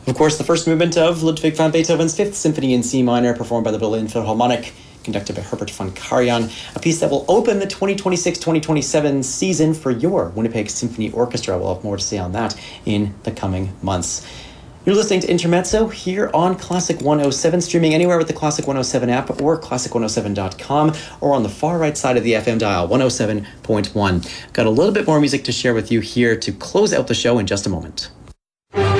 Of course, the first movement of Ludwig van Beethoven's Fifth Symphony in C minor, performed by the Berlin Philharmonic, conducted by Herbert von Karajan, a piece that will open the 2026-2027 season for your Winnipeg Symphony Orchestra. We'll have more to say on that in the coming months. You're listening to Intermezzo here on Classic 107, streaming anywhere with the Classic 107 app or classic107.com, or on the far right side of the FM dial, 107.1. Got a little bit more music to share with you here to close out the show in just a moment.